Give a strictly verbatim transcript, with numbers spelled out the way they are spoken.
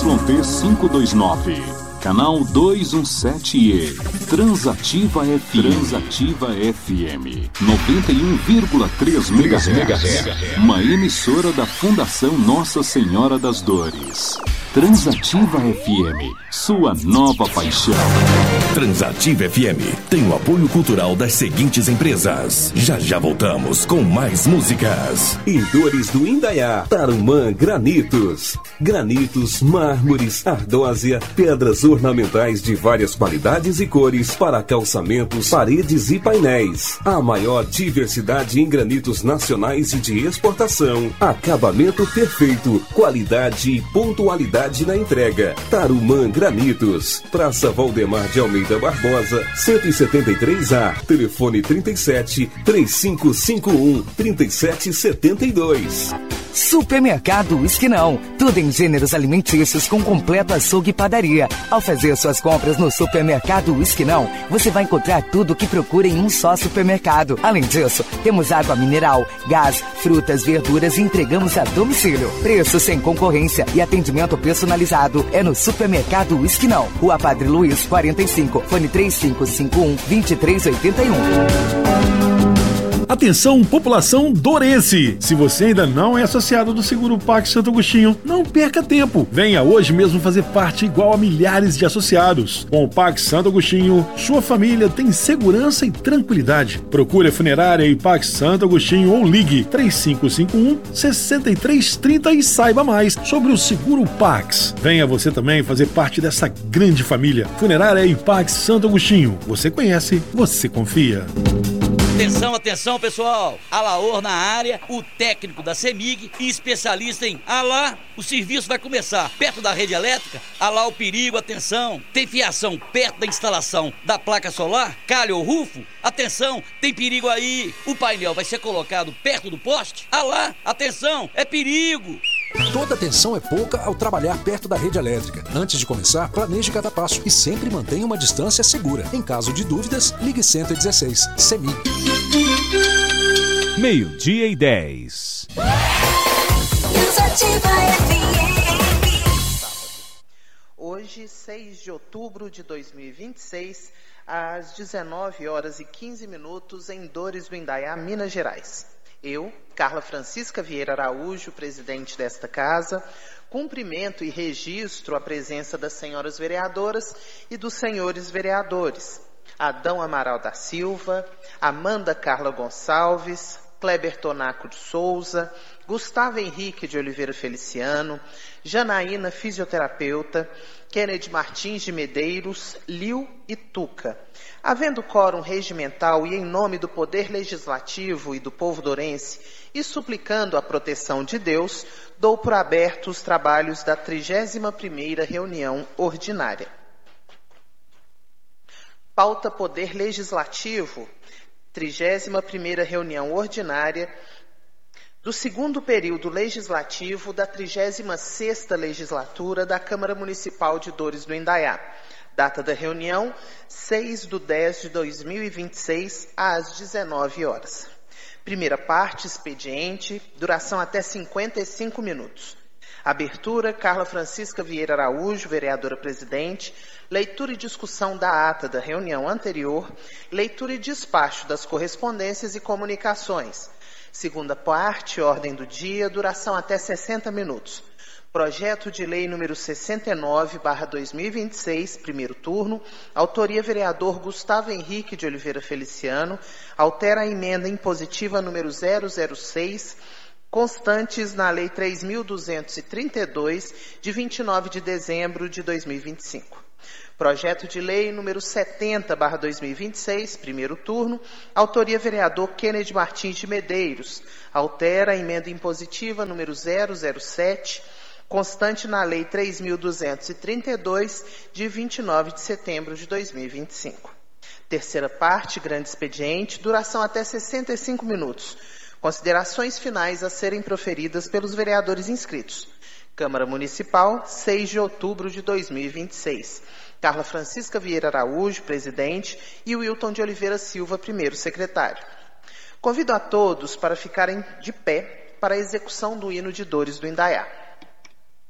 T quinhentos e vinte e nove. Canal duzentos e dezessete E. Transativa F M. Transativa F M. noventa e um vírgula três megahertz. Uma emissora da Fundação Nossa Senhora das Dores. Transativa F M. Sua nova paixão. Transativa F M tem o apoio cultural das seguintes empresas. Já já voltamos com mais músicas. Em Dores do Indaiá, Tarumã Granitos. Granitos, mármores, ardósia, pedras ornamentais de várias qualidades e cores para calçamentos, paredes e painéis. A maior diversidade em granitos nacionais e de exportação. Acabamento perfeito, qualidade e pontualidade na entrega. Tarumã Granitos, Praça Valdemar de Almeida Barbosa, cento e setenta e três A, telefone trinta e sete, trinta e cinco cinquenta e um, trinta e sete setenta e dois. Supermercado Esquinão, tudo em gêneros alimentícios com completo açougue e padaria. Ao fazer suas compras no Supermercado Esquinão, você vai encontrar tudo o que procura em um só supermercado. Além disso, temos água mineral, gás, frutas, verduras e entregamos a domicílio. Preço sem concorrência e atendimento personalizado é no Supermercado Esquinão, Rua Padre Luiz, quarenta e cinco, fone trinta e cinco cinquenta e um, vinte e três oitenta e um. Atenção, população dorense! Se você ainda não é associado do Seguro Pax Santo Agostinho, não perca tempo. Venha hoje mesmo fazer parte igual a milhares de associados. Com o Pax Santo Agostinho, sua família tem segurança e tranquilidade. Procure a funerária e Pax Santo Agostinho ou ligue trinta e cinco cinquenta e um, sessenta e três trinta e saiba mais sobre o Seguro Pax. Venha você também fazer parte dessa grande família. Funerária e Pax Santo Agostinho. Você conhece, você confia. Atenção, atenção, pessoal! Alaor na área, o técnico da CEMIG e especialista em Alá. O serviço vai começar perto da rede elétrica. Alá o perigo, atenção! Tem fiação perto da instalação da placa solar? Calha ou rufo? Atenção, tem perigo aí! O painel vai ser colocado perto do poste? Alá, atenção, é perigo! Toda atenção é pouca ao trabalhar perto da rede elétrica. Antes de começar, planeje cada passo e sempre mantenha uma distância segura. Em caso de dúvidas, ligue cento e dezesseis. CEMIG. Meio-dia e dez. Hoje, seis de outubro de dois mil e vinte e seis, às dezenove horas e quinze minutos, em Dores do Indaiá, Minas Gerais. Eu, Carla Francisca Vieira Araújo, presidente desta casa, cumprimento e registro a presença das senhoras vereadoras e dos senhores vereadores. Adão Amaral da Silva, Amanda Carla Gonçalves, Kleber Tonaco de Souza, Gustavo Henrique de Oliveira Feliciano, Janaína Fisioterapeuta, Kennedy Martins de Medeiros, Liu e Tuca. Havendo quórum regimental e em nome do Poder Legislativo e do povo dourense, e suplicando a proteção de Deus, dou por aberto os trabalhos da trigésima primeira reunião ordinária. Pauta Poder Legislativo, trigésima primeira reunião ordinária do segundo período legislativo da trigésima sexta legislatura da Câmara Municipal de Dores do Indaiá. Data da reunião, seis de dez de dois mil e vinte e seis, às dezenove horas. Primeira parte, expediente, duração até cinquenta e cinco minutos. Abertura, Carla Francisca Vieira Araújo, vereadora-presidente. Leitura e discussão da ata da reunião anterior. Leitura e despacho das correspondências e comunicações. Segunda parte, ordem do dia, duração até sessenta minutos. Projeto de lei número sessenta e nove barra dois mil e vinte e seis, primeiro turno, autoria vereador Gustavo Henrique de Oliveira Feliciano, altera a emenda impositiva número zero zero seis, constantes na lei três mil duzentos e trinta e dois, de vinte e nove de dezembro de dois mil e vinte e cinco. Projeto de lei número setenta barra dois mil e vinte e seis, primeiro turno, autoria vereador Kennedy Martins de Medeiros, altera a emenda impositiva número zero zero sete, constante na lei três mil duzentos e trinta e dois, de vinte e nove de setembro de dois mil e vinte e cinco. Terceira parte, grande expediente, duração até sessenta e cinco minutos. Considerações finais a serem proferidas pelos vereadores inscritos. Câmara Municipal, seis de outubro de dois mil e vinte e seis. Carla Francisca Vieira Araújo, presidente, e Wilton de Oliveira Silva, primeiro secretário. Convido a todos para ficarem de pé para a execução do hino de Dores do Indaiá.